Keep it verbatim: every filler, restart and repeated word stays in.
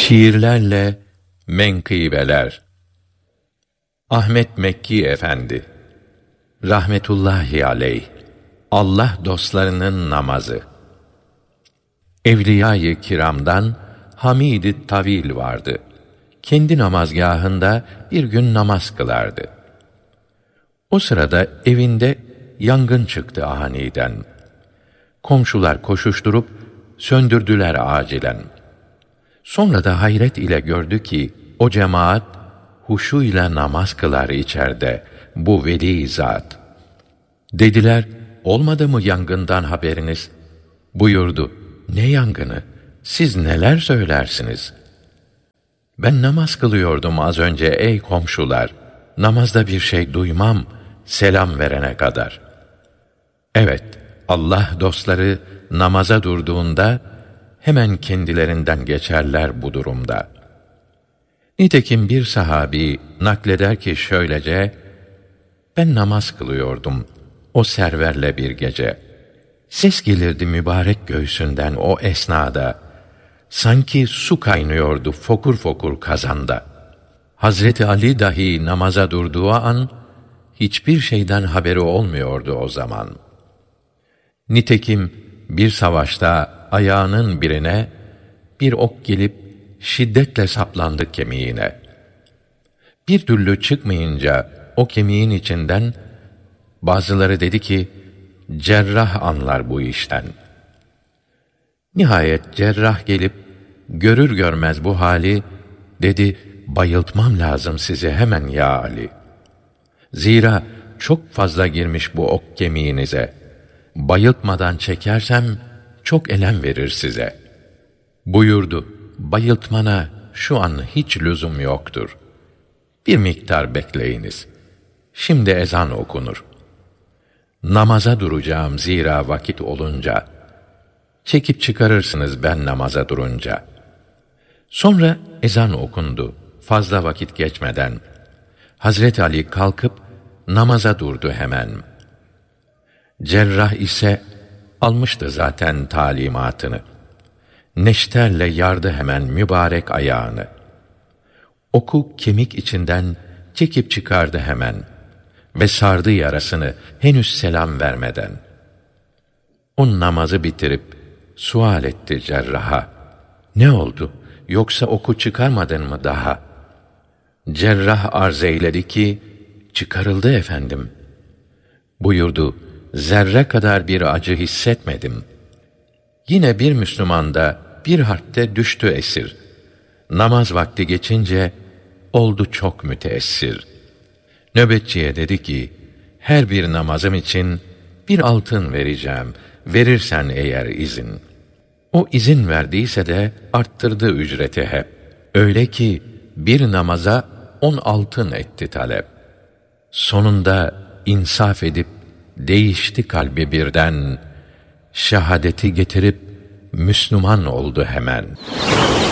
Şiirlerle menkıbeler. Ahmet Mekki Efendi rahmetullahi aleyh. Allah dostlarının namazı. Evliya-i kiramdan Hamid-i Tavil vardı. Kendi namazgâhında bir gün namaz kılardı. O sırada evinde yangın çıktı aniden. Komşular koşuşturup söndürdüler acilen. Sonra da hayret ile gördü ki o cemaat huşuyla namaz kılar içeride, bu veli zat. Dediler, olmadı mı yangından haberiniz? Buyurdu, ne yangını? Siz neler söylersiniz? Ben namaz kılıyordum az önce ey komşular. Namazda bir şey duymam, selam verene kadar. Evet, Allah dostları namaza durduğunda hemen kendilerinden geçerler bu durumda. Nitekim bir sahabi nakleder ki şöylece, ben namaz kılıyordum o serverle bir gece. Ses gelirdi mübarek göğsünden o esnada. Sanki su kaynıyordu fokur fokur kazanda. Hazreti Ali dahi namaza durduğu an, hiçbir şeyden haberi olmuyordu o zaman. Nitekim bir savaşta ayağının birine bir ok gelip şiddetle saplandı kemiğine. Bir türlü çıkmayınca o kemiğin içinden bazıları dedi ki, cerrah anlar bu işten. Nihayet cerrah gelip görür görmez bu hali dedi, bayıltmam lazım sizi hemen ya Ali. Zira çok fazla girmiş bu ok kemiğinize. Bayıltmadan çekersem çok elem verir size. Buyurdu, bayıltmana şu an hiç lüzum yoktur. Bir miktar bekleyiniz. Şimdi ezan okunur. Namaza duracağım zira vakit olunca. Çekip çıkarırsınız ben namaza durunca. Sonra ezan okundu. Fazla vakit geçmeden. Hazreti Ali kalkıp namaza durdu hemen. Cerrah ise almıştı zaten talimatını. Neşterle yardı hemen mübarek ayağını. Oku kemik içinden çekip çıkardı hemen ve sardı yarasını henüz selam vermeden. O namazı bitirip sual etti cerraha. Ne oldu? Yoksa oku çıkarmadın mı daha? Cerrah arz eyledi ki, çıkarıldı efendim. Buyurdu, zerre kadar bir acı hissetmedim. Yine bir Müslümanda bir harpte düştü esir. Namaz vakti geçince oldu çok müteessir. Nöbetçiye dedi ki, her bir namazım için bir altın vereceğim, verirsen eğer izin. O izin verdiyse de arttırdı ücreti hep. Öyle ki bir namaza on altın etti talep. Sonunda insaf edip değişti kalbi birden, şehadeti getirip Müslüman oldu hemen.